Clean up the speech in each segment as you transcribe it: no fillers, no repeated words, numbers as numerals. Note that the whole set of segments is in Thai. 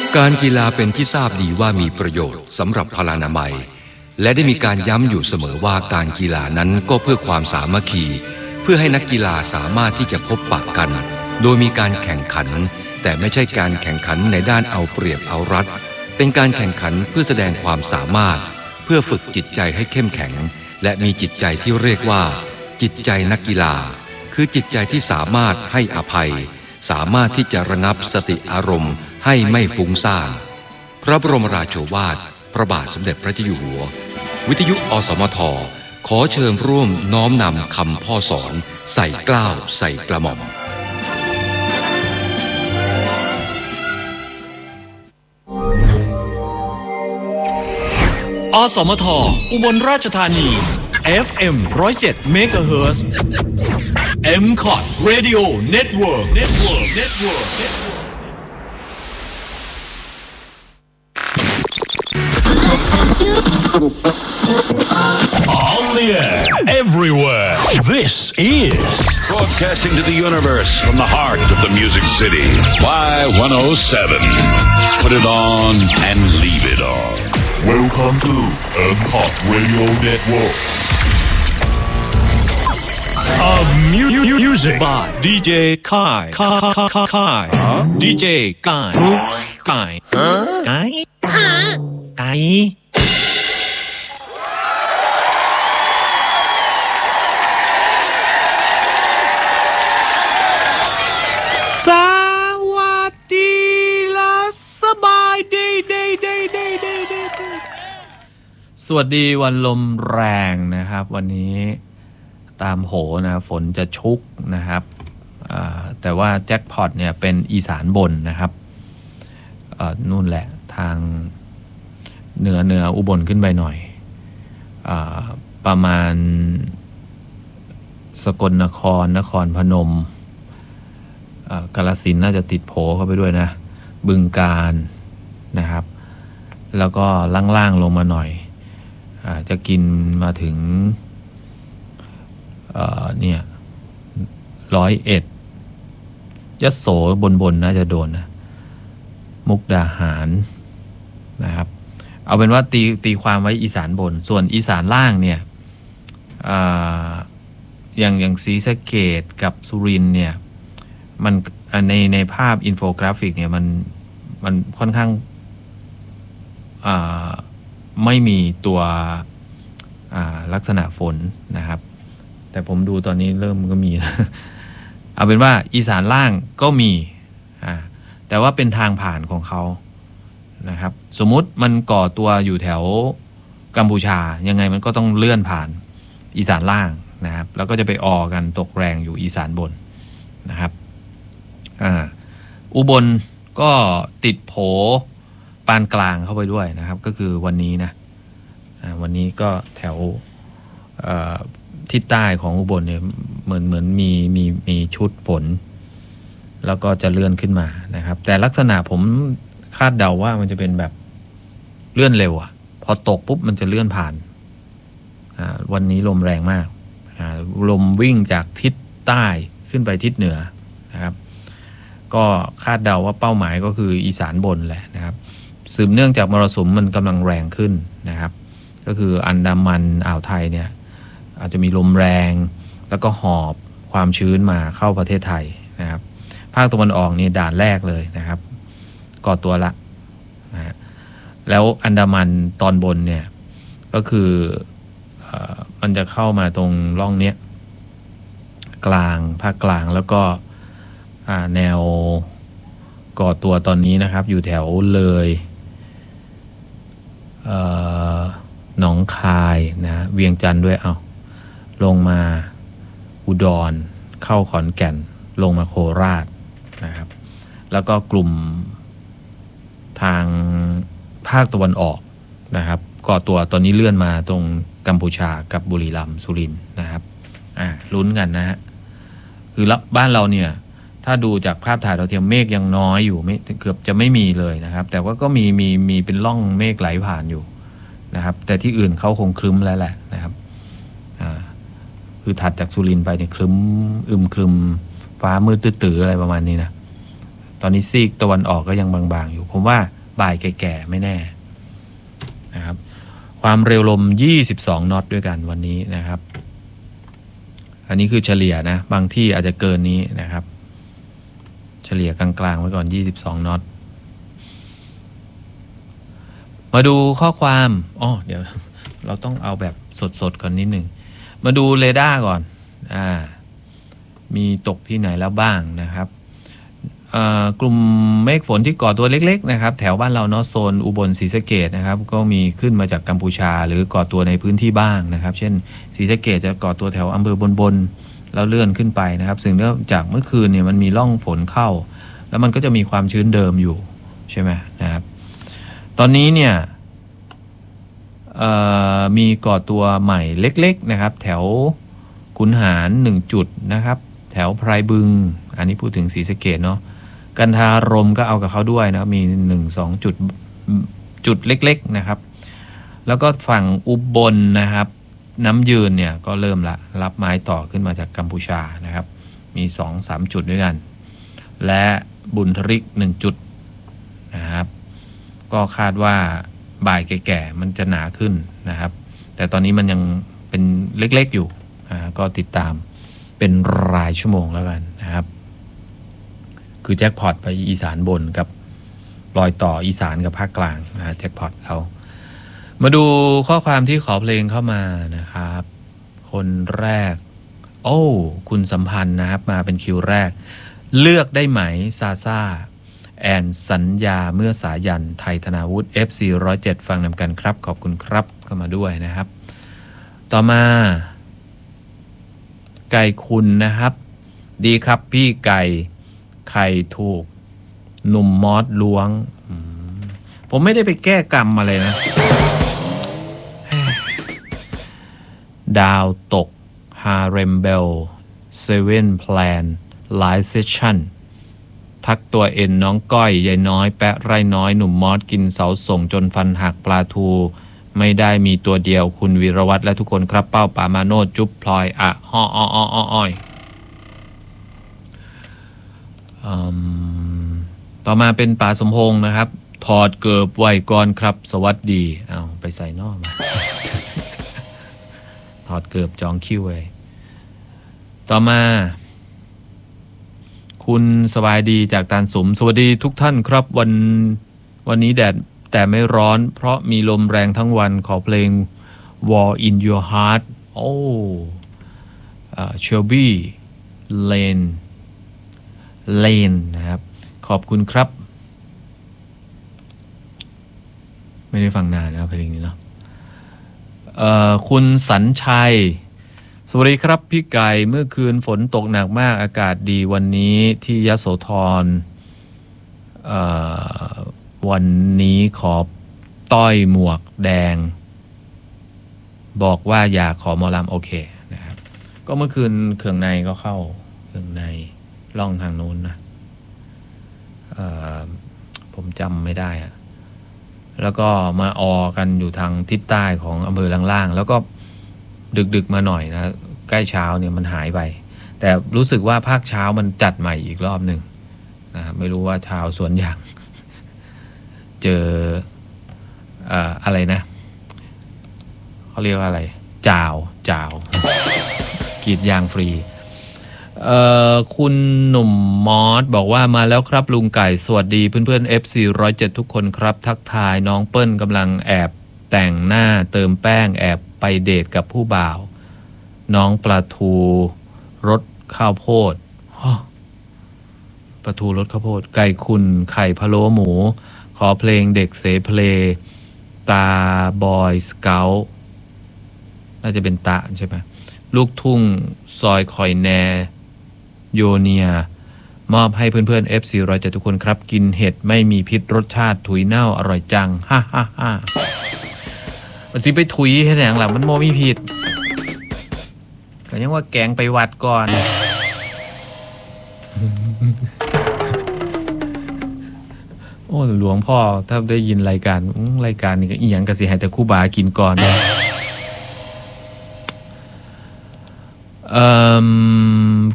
การกีฬาเป็นที่ทราบดีว่ามีประโยชน์สำหรับพลานามัยและได้มีการย้ำอยู่เสมอว่าการกีฬานั้นก็เพื่อความสามัคคีเพื่อให้นักกีฬาสามารถที่จะพบปะกันโดยมีการแข่งขันแต่ไม่ใช่การแข่งขันในด้านเอาเปรียบเอารัดเป็นการแข่งขันเพื่อแสดงความสามารถเพื่อฝึกจิตใจให้เข้มแข็งและมีจิตใจที่เรียกว่าจิตใจนักกีฬาคือจิตใจที่สามารถให้อภัยสามารถที่จะระงับสติอารมณ์ให้ไม่ฟุ้งซ่านพระบรมราโชวาทพระบาทสมเด็จพระเจ้าอยู่หัววิทยุอสมทขอเชิญร่วมน้อมนำคำพ่อสอนใส่เกล้าใส่กระหม่อมอสมทอุบลราชธานี FM 107 MHz MCOT Radio Network On the air, everywhere. This is broadcasting to the universe from the heart of the Music City. Y107. Put it on and leave it on. Welcome to MCOT Radio Network. Of music by DJ Kai. DJ Kai. Kai. Kai. สวัสดีและสบายดีสวัสดีวันลมแรงนะครับวันนี้ตามโหนะฝนจะชุกนะครับแต่ว่าแจ็คพอตเนี่ยเป็นอีสานบนนะครับนู่นแหละทางเหนืออุบลขึ้นไปหน่อยประมาณสกลนครพนมกาฬสินธุ์น่าจะติดโผเข้าไปด้วยนะบึงกาฬนะครับแล้วก็ล่างๆลงมาหน่อยจะกินมาถึงเนี่ย101ยโสบนน่าจะโดนนะมุกดาหารนะครับเอาเป็นว่าตีความไว้อีสานบนส่วนอีสานล่างเนี่ยอย่างศรีสะเกษกับสุรินทร์เนี่ยมันในภาพอินโฟกราฟิกเนี่ยมันค่อนข้างไม่มีตัวลักษณะฝนนะครับแต่ผมดูตอนนี้เริ่มก็มีนะเอาเป็นว่าอีสานล่างก็มีแต่ว่าเป็นทางผ่านของเขานะครับสมมุติมันก่อตัวอยู่แถวกัมพูชายังไงมันก็ต้องเลื่อนผ่านอีสานล่างนะครับแล้วก็จะไปกันตกแรงอยู่อีสานบนนะครับอุบลก็ติดโผปานกลางเข้าไปด้วยนะครับก็คือวันนี้นะวันนี้ก็แถวทิศใต้ของอุบลเนี่ยเหมือนมีชุดฝนแล้วก็จะเลื่อนขึ้นมานะครับแต่ลักษณะผมคาดเดาว่ามันจะเป็นแบบเลื่อนเร็วพอตกปุ๊บมันจะเลื่อนผ่านวันนี้ลมแรงมากลมวิ่งจากทิศใต้ขึ้นไปทิศเหนือนะครับก็คาดเดาว่าเป้าหมายก็คืออีสานบนแหละนะครับสืบเนื่องจากมรสุมมันกำลังแรงขึ้นนะครับก็คืออันดามันอ่าวไทยเนี่ยอาจจะมีลมแรงแล้วก็หอบความชื้นมาเข้าประเทศไทยนะครับภาคตะวันออกนี่ด่านแรกเลยนะครับก่อตัวละนะแล้วอันดามันตอนบนเนี่ยก็คือมันจะเข้ามาตรงร่องเนี้ยกลางภาคกลางแล้วก็แนวก่อตัวตอนนี้นะครับอยู่แถวเลยหนองคายนะเวียงจันทร์ด้วยลงมาอุดรเข้าขอนแก่นลงมาโคราชนะครับแล้วก็กลุ่มทางภาคตะวันออกนะครับก่อตัวตอนนี้เลื่อนมาตรงกัมพูชากับบุรีรัมย์สุรินทร์นะครับลุ้นกันนะฮะคือบ้านเราเนี่ยถ้าดูจากภาพถ่ายดาวเทียมเมฆยังน้อยอยู่ไม่เกือบจะไม่มีเลยนะครับแต่ว่าก็มีเป็นร่องเมฆไหลผ่านอยู่นะครับแต่ที่อื่นเขาคงครึ้มแล้วแหละนะครับคือถัดจากสุรินทร์ไปเนี่ยครึ้มครึ้มฟ้ามืดตื้อๆอะไรประมาณนี้นะตอนนี้ซีกตะวันออกก็ยังบางๆอยู่ผมว่าบ่ายแก่ๆไม่แน่นะครับความเร็วลม22น็อตด้วยกันวันนี้นะครับอันนี้คือเฉลี่ยนะบางที่อาจจะเกินนี้นะครับเฉลี่ยกลางๆไว้ก่อน22น็อตมาดูข้อความเดี๋ยวเราต้องเอาแบบสดๆก่อนนิดหนึ่งมาดูเรดาร์ก่อนมีตกที่ไหนแล้วบ้างนะครับกลุ่มเมฆฝนที่ก่อตัวเล็กๆนะครับแถวบ้านเราเนาะโซนอุบลศรีสะเกษนะครับก็มีขึ้นมาจากกัมพูชาหรือก่อตัวในพื้นที่บ้างนะครับเช่นศรีสะเกษจะก่อตัวแถวอำเภอบนแล้วเลื่อนขึ้นไปนะครับซึ่งเนื่องจากเมื่อคืนเนี่ยมันมีร่องฝนเข้าแล้วมันก็จะมีความชื้นเดิมอยู่ใช่ไหมนะครับตอนนี้เนี่ยมีก่อตัวใหม่เล็กๆนะครับแถวขุนหาร1จุดนะครับแถวไพรบึงอันนี้พูดถึงศรีสะเกษเนาะกันทารมก็เอากับเขาด้วยนะมี1-2จุดเล็กๆนะครับแล้วก็ฝั่งอุบลนะครับน้ำยืนเนี่ยก็เริ่มละรับไม้ต่อขึ้นมาจากกัมพูชานะครับมี 2-3 จุดด้วยกันและบุญทริก1จุดนะครับก็คาดว่าบ่ายแก่ๆมันจะหนาขึ้นนะครับแต่ตอนนี้มันยังเป็นเล็กๆอยู่ก็ติดตามเป็นรายชั่วโมงแล้วกันนะครับคือแจ็คพอตไปอีสานบนกับรอยต่ออีสานกับภาคกลางนะแจ็คพอตเรามาดูข้อความที่ขอเพลงเข้ามานะครับคนแรกคุณสัมพันธ์นะครับมาเป็นคิวแรกเลือกได้ไหมซาซ่าแอนสัญญาเมื่อสายันไทยธนาวุฒิ FC 107ฟังนำกันครับขอบคุณครับเข้ามาด้วยนะครับต่อมาไก่คุณนะครับดีครับพี่ไก่ไข่ถูกหนุ่มมอสล้วงผมไม่ได้ไปแก้กรรมมาเลยนะดาวตกฮาเรมเบลเซเว่นแพลนไลฟ์เซสชั่นทักตัวเอ็นน้องก้อยยายน้อยแปะไรน้อยหนุ่มมอสกินเสาส่งจนฟันหักปลาทูไม่ได้มีตัวเดียวคุณวีรวัตรและทุกคนครับเป้าป่ามาโนดจุ๊บพลอยอ้อยต่อมาเป็นป่าสมพงษ์นะครับถอดเกิบไว้ก่อนครับสวัสดีเอาไปใส่นอกมาถอดเกิบจองคิวไว้ต่อมาคุณสบายดีจากตาลสุมสวัสดีทุกท่านครับวันนี้แดดแต่ไม่ร้อนเพราะมีลมแรงทั้งวันขอเพลง War in Your Heart Shelby Lane นะครับขอบคุณครับไม่ได้ฟังนานนะครับเพลงนี้เนาะคุณสัญชัยสวัสดีครับพี่ไก่เมื่อคืนฝนตกหนักมากอากาศดีวันนี้ที่ยโสธรวันนี้ขอต้อยหมวกแดงบอกว่าอยากขอหมอลำโอเคนะครับก็เมื่อคืนเครื่องในก็เข้าเครื่องในล่องทางโน้นนะผมจำไม่ได้อะแล้วก็มาออกันอยู่ทางทิศใต้ของอำเภอล่างๆแล้วก็ดึกๆมาหน่อยนะใกล้เช้าเนี่ยมันหายไปแต่รู้สึกว่าภาคเช้ามันจัดใหม่อีกรอบหนึ่งนะไม่รู้ว่าชาวสวนยางเจออะไรนะเขาเรียกว่าอะไรจ่าวกรีดยางฟรีคุณหนุ่มมอสบอกว่ามาแล้วครับลุงไก่สวัสดีเพื่อนๆ FC 107ทุกคนครับทักทายน้องเปิ้ลกำลังแอบแต่งหน้าเติมแป้งแอบไปเดทกับผู้บ่าวน้องปลาทูรสข้าวโพดปลาทูรสข้าวโพดไก่คุณไข่พะโล้หมูขอเพลงเด็กเสเพลตาบอยสเกาต์น่าจะเป็นตะใช่ไหมลูกทุ่งซอยคอยแนโยเนียมอบให้เพื่อนๆ FC 107ทุกคนครับกินเห็ดไม่มีพิษรสชาติถุยเน่าอร่อยจังมันสิไปถุยให้แหงหลังมันโมมีพิษก็ยังว่าแกงไปวัดก่อนโอ้หลวงพ่อถ้าได้ยินรายการนี้ก็อีหยังกะสิให้แต่ครูบากินก่อน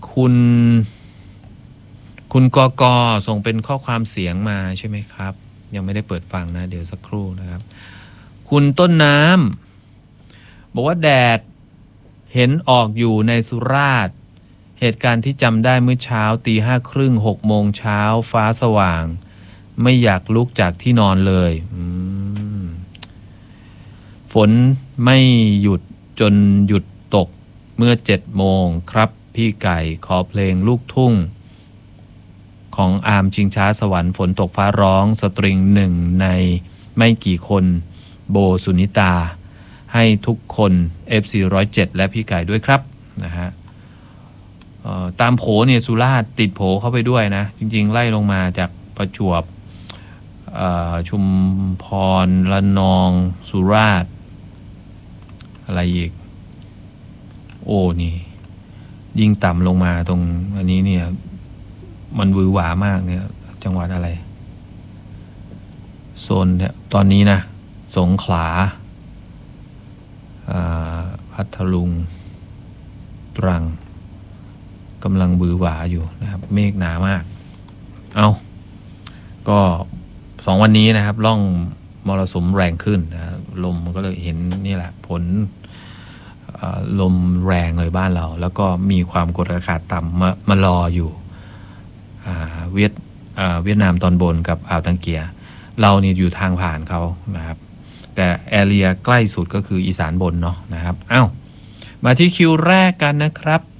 คุณกกส่งเป็นข้อความเสียงมาใช่ไหมครับยังไม่ได้เปิดฟังนะเดี๋ยวสักครู่นะครับคุณต้นน้ำบอกว่าแดดเห็นออกอยู่ในสุราษฎร์เหตุการณ์ที่จำได้เมื่อเช้า5:30 6 โมงเช้าฟ้าสว่างไม่อยากลุกจากที่นอนเลยฝนไม่หยุดจนหยุดตกเมื่อ7 โมงครับพี่ไก่ขอเพลงลูกทุ่งของอาร์มชิงช้าสวรรค์ฝนตกฟ้าร้องสตริงหนึ่งในไม่กี่คนโบสุนิตาให้ทุกคน FC 107และพี่ไก่ด้วยครับนะฮะตามโผเนี่ยสุราษฎร์ติดโผเข้าไปด้วยนะจริงๆไล่ลงมาจากประจวบชุมพรระนองสุราษฎร์อะไรอีกโอ้นี่ยิ่งต่ำลงมาตรงอันนี้เนี่ยมันวือหวามากเนี่ยจังหวัดอะไรโซนเนี่ยตอนนี้นะสงขลาพัทลุงตรังกำลังบือหวาอยู่นะครับเมฆหนามากเอาก็2 วันนี้นะครับร่องมรสุมแรงขึ้นนะลมมันก็เลยเห็นนี่แหละผลลมแรงเลยบ้านเราแล้วก็มีความกดอากาศต่ำมารออยู่เวียดนามตอนบนกับอ่าวตังเกียเรานี่อยู่ทางผ่านเขานะครับแต่แอเรียใกล้สุดก็คืออีสานบนเนาะนะครับมาที่คิวแรกกันนะครับ